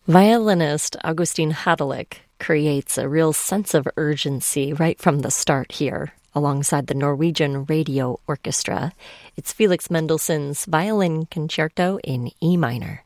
Violinist Augustin Hadelich creates a real sense of urgency right from the start here, alongside the Norwegian Radio Orchestra. It's Felix Mendelssohn's Violin Concerto in E minor.